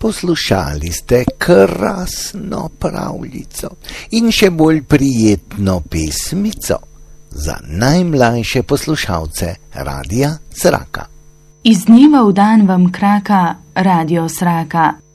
Poslušali ste krasno pravljico in še bolj prijetno pesmico za najmlajše poslušalce Radia Sraka. Iz dneva v dan vam kraka Radio Sraka.